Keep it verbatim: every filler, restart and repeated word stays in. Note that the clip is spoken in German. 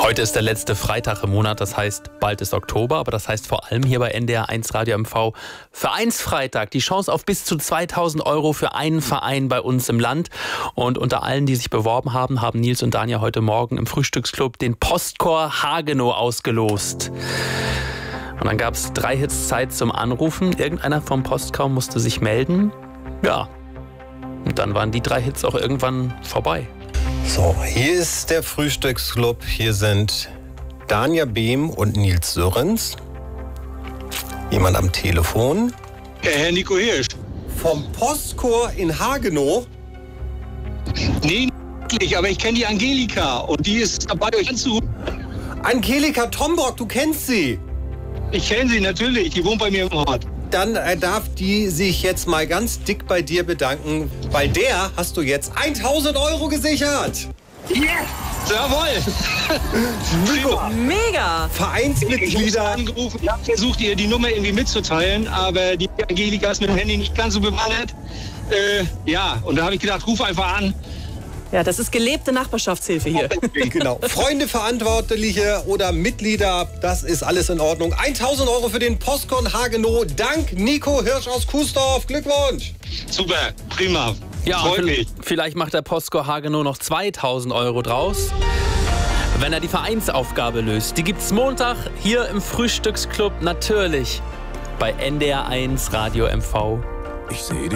Heute ist der letzte Freitag im Monat, das heißt, bald ist Oktober, aber das heißt vor allem hier bei N D R eins Radio M V Vereinsfreitag. Die Chance auf bis zu zweitausend Euro für einen Verein bei uns im Land. Und unter allen, die sich beworben haben, haben Nils und Danja heute Morgen im Frühstücksclub den Postchor Hagenow ausgelost. Und dann gab es drei Hits Zeit zum Anrufen. Irgendeiner vom Postchor musste sich melden. Ja, und dann waren die drei Hits auch irgendwann vorbei. So, hier ist der Frühstücksclub. Hier sind Danja Behm und Nils Sörens. Jemand am Telefon. Herr Nico Hirsch. Vom Postchor in Hagenow. Nee, nicht, aber ich kenne die Angelika und die ist dabei, euch anzurufen. Angelika Tombock, du kennst sie. Ich kenne sie natürlich, die wohnt bei mir im Ort. Dann äh, darf die sich jetzt mal ganz dick bei dir bedanken. Bei der hast du jetzt tausend Euro gesichert. Yes! Jawohl! Nico, Mega! Vereinsmitglieder. Angerufen, ich habe versucht, ihr die Nummer irgendwie mitzuteilen, aber die Angelika ist mit dem Handy nicht ganz so bewaffnet. Äh, ja, und da habe ich gedacht, ruf einfach an. Ja, das ist gelebte Nachbarschaftshilfe hier. Genau. Freunde, Verantwortliche oder Mitglieder, das ist alles in Ordnung. tausend Euro für den Postchor Hagenow. Dank Nico Hirsch aus Kuesdorf. Glückwunsch. Super, prima. Ja, freut mich. Vielleicht macht der Postchor Hagenow noch zweitausend Euro draus, wenn er die Vereinsaufgabe löst. Die gibt's Montag hier im Frühstücksclub, natürlich bei N D R eins Radio M V. Ich sehe